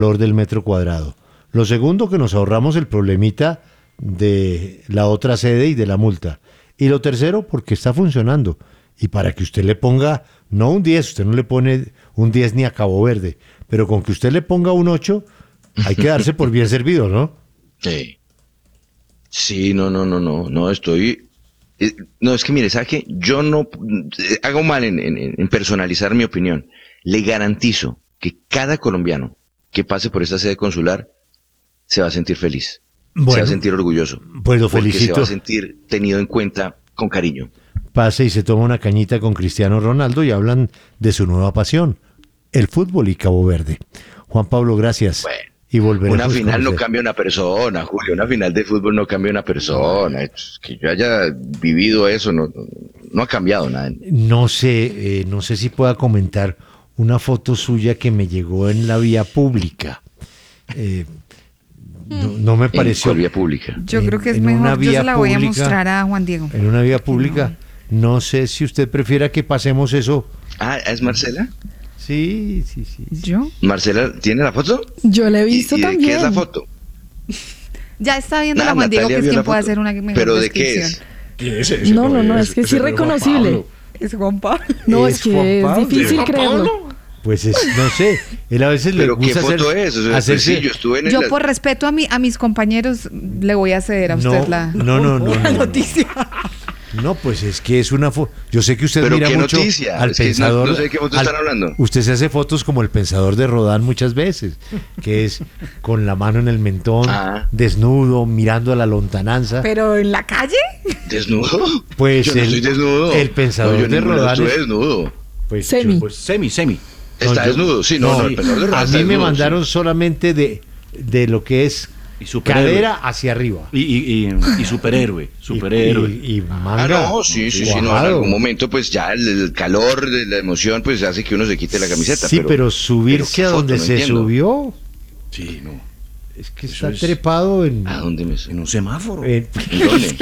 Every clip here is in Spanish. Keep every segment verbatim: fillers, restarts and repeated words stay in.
valor del metro cuadrado. Lo segundo, que nos ahorramos el problemita de la otra sede y de la multa. Y lo tercero, porque está funcionando. Y para que usted le ponga, no un diez, usted no le pone un diez ni a Cabo Verde, pero con que usted le ponga un ocho, hay que darse por bien servido, ¿no? Sí. Sí, no, no, no, no, no, estoy... eh, No, es que mire, ¿sabe qué? Yo no eh, hago mal en, en, en personalizar mi opinión. Le garantizo que cada colombiano que pase por esta sede consular se va a sentir feliz, Bueno, se va a sentir orgulloso, pues lo porque se felicito. va a sentir tenido en cuenta con cariño. Pase y se toma una cañita con Cristiano Ronaldo y hablan de su nueva pasión, el fútbol y Cabo Verde. Juan Pablo, gracias. Bueno, y volveremos una final con no usted. cambia una persona, Julio, una final de fútbol no cambia una persona. Es que yo haya vivido eso, no, no ha cambiado nada. No sé, eh, no sé si pueda comentar una foto suya que me llegó en la vía pública. Eh, no, no me En pareció. cuál vía pública. Yo En- creo que es en una mejor. Yo vía se la voy a pública- mostrar a Juan Diego. En una vía pública. No sé si usted prefiera que pasemos eso. Ah, ¿es Marcela? Sí, sí, sí. ¿Yo? ¿Marcela tiene la foto? Yo la he ¿Y- visto y de también. qué es la foto? Ya está viendo Ah, la Juan Diego, que Natalia es vio quien la puede foto. hacer una mejor ¿Pero de qué descripción. es? ¿Quién es ese? No, no, no, es que es ese no irreconocible. Pablo. Es Juan Pablo. No, Es es que Juan es Pablo. difícil ¿Juan creerlo. Pablo? Pues es, no sé. Él a veces le ¿Pero qué gusta foto hacer, es? O sea, pues hacerse- sí, yo estuve en el... Yo por respeto a mi, a mis compañeros le voy a ceder a usted No, la, no, no, no, la no. noticia. No, pues es que es una foto. Yo sé que usted ¿Pero mira qué mucho noticia? al Es que no- pensador. no sé de qué foto al- están hablando. Usted se hace fotos como el pensador de Rodin muchas veces, que es con la mano en el mentón, Ah. desnudo, mirando a la lontananza. Pero en la calle. ¿Desnudo? Pues yo no el- estoy desnudo. el pensador No, yo de ninguna vez Rodin estuve es- desnudo. Pues, Semi. yo- Pues semi, semi. ¿Está yo- desnudo? Sí, no, no, el pensador de Rodin a está mí me desnudo, mandaron solamente de, de lo que es Y superhéroe. cadera hacia arriba. Y, y, y, y superhéroe, superhéroe. Y, y- y Ah, manga. no, sí, sí, sí, no, en cuajado. algún momento pues ya el, el calor de la emoción pues hace que uno se quite la camiseta. Sí, pero, subirse pero a ¿qué donde foto? No se entiendo. subió, Sí, no. es que Eso está es- trepado en... ¿A dónde me En un semáforo. en- ¿En dónde?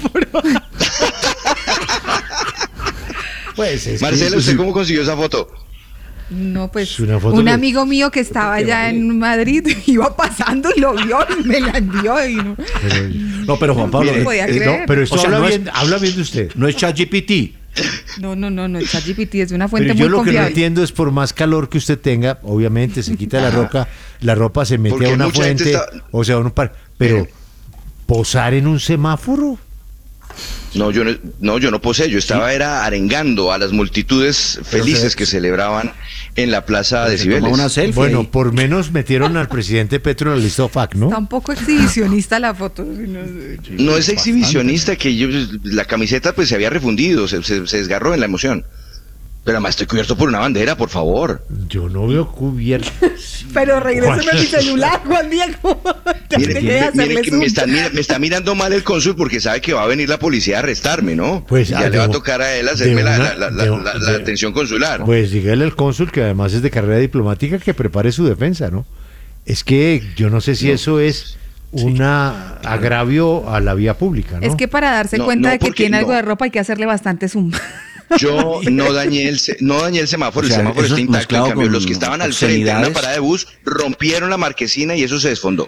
pues es que- Marcela, ¿usted cómo consiguió esa foto? No, pues Es una foto un que- amigo mío que estaba allá en Madrid iba pasando y lo vio y me la envió y no. pero, No, pero Juan Pablo, No eh, podía eh, creer. no, pero esto O sea, habla, no es- bien, habla bien de usted. no es ChatGPT. No, no, no, no, ChatGPT es una fuente Pero yo muy lo que no confiable. entiendo es por más calor que usted tenga, obviamente se quita la Ajá. ropa, la ropa se mete Porque a una mucha gente fuente, está- o sea, un par, pero posar en un semáforo. No, yo no, no, yo no posé, yo estaba era arengando a las multitudes felices se- que celebraban en la plaza de Se toma Cibeles. una selfie. Bueno, ahí. por menos metieron al presidente Petro en la lista F A C, ¿no? Está un poco exhibicionista la foto. si no sé. Sí, No es bastante. exhibicionista que yo, la camiseta pues se había refundido, se, se- se desgarró en la emoción. Pero además estoy cubierto por una bandera, por favor. Yo no veo cubierto. Pero regréseme Juan- a mi celular, Juan Diego. Miren, Terminé de miren, hacerle miren que zoom. me está, mira- me está mirando mal el cónsul porque sabe que va a venir la policía a arrestarme, ¿no? Pues, ya ah, le va a de- tocar a él hacerme de la, una- la- la- de- la- la de- atención consular. Pues dígale al cónsul, que además es de carrera diplomática, que prepare su defensa, ¿no? Es que yo no sé si eso es un agravio a la vía pública, ¿no? Es que para darse No, cuenta no, de que porque tiene algo no. de ropa hay que hacerle bastante zoom. Yo no dañé el, se- no dañé el semáforo, O sea, el semáforo eso está es intacto. mezclado En cambio, con los que estaban al frente en una obscenidades. parada de bus rompieron la marquesina y eso se desfondó.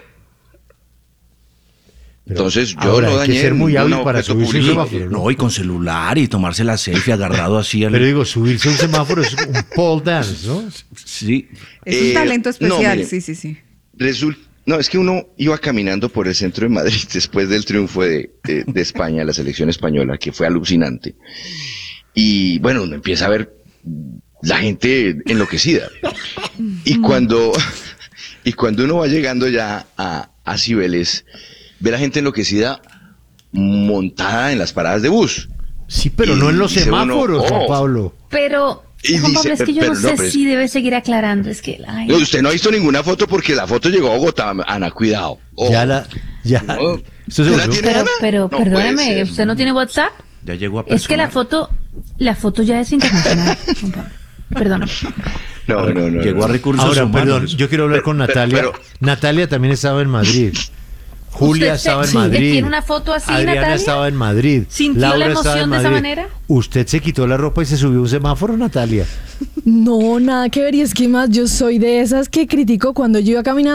Pero Entonces yo ahora no hay que dañé ser muy ningún hábil para objeto subirse un público. semáforo, ¿no? No, y con celular y tomarse la selfie agarrado así. al- Pero digo, subirse a un semáforo es un pole dance, ¿no? Sí. Es Eh, un talento no, especial, mire. sí, sí, sí. Resulta, no, es que uno iba caminando por el centro de Madrid después del triunfo de, de- de España, la selección española, que fue alucinante. Y bueno, uno empieza a ver la gente enloquecida. Y cuando, y cuando uno va llegando ya a, a Cibeles, ve la gente enloquecida montada en las paradas de bus. Sí, pero Y no en los dice uno, semáforos, Juan oh. Pablo. Pero, Y Juan dice, Pablo, es que yo pero no no, sé pero es- si debe seguir aclarando. Es que, ay, No, usted no ha visto ninguna foto porque la foto llegó a Bogotá, Ana, cuidado. Oh. Ya la, ya. No. Esto se ¿La volvió- tiene? pero, Ana? pero, No puede perdóneme, ser. ¿usted no tiene WhatsApp? Ya llegó a Es que la personal. foto, la foto ya es internacional, Juan Pablo. Perdóname. No, no, no. Llegó no. a recursos Ahora, humanos. perdón, yo quiero hablar con Pero- Natalia. pero- Natalia también estaba en Madrid. Julia ¿Usted se- estaba en sí, Madrid. ¿tiene una foto así, Adriana Natalia? estaba en Madrid. ¿Sintió Laura la estaba en emoción de esa Madrid. manera? ¿Usted se quitó la ropa y se subió a un semáforo, Natalia? No, nada que ver. Y es que más yo soy de esas que critico cuando yo iba caminando